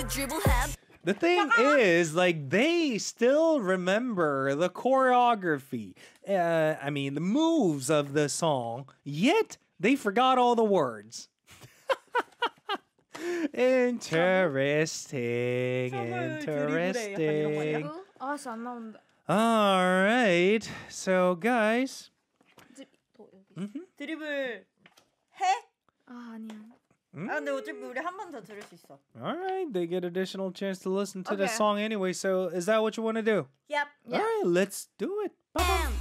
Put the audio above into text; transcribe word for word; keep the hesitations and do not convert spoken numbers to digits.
dribble have. The thing is, like, they still remember the choreography. Uh, I mean, the moves of the song, yet they forgot all the words. Interesting, interesting. 어? 아씨 안 나온다. All right, so guys. 드리블 해? 아 아니야. 아 근데 어차피 우리 한 번 더 들을 수 있어. All right, they get additional chance to listen to the Okay. song anyway. So is that what you want to do? Yep. All right, let's do it. Bye-bye.